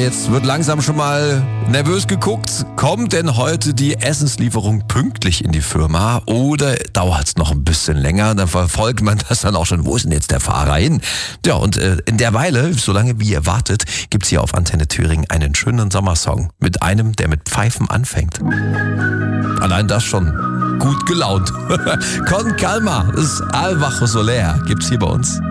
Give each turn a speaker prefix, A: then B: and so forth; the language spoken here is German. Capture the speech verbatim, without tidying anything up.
A: jetzt wird langsam schon mal nervös geguckt. Kommt denn heute die Essenslieferung pünktlich in die Firma oder dauert es noch ein bisschen länger? Dann verfolgt man das dann auch schon. Wo ist denn jetzt der Fahrer hin? Ja, und äh, in der Weile, solange wie ihr wartet, gibt's hier auf Antenne Thüringen einen schönen Sommersong mit einem, der mit Pfeifen anfängt. Allein das schon gut gelaunt. Con Calma, das ist Al Bajo Soler, gibt's hier bei uns.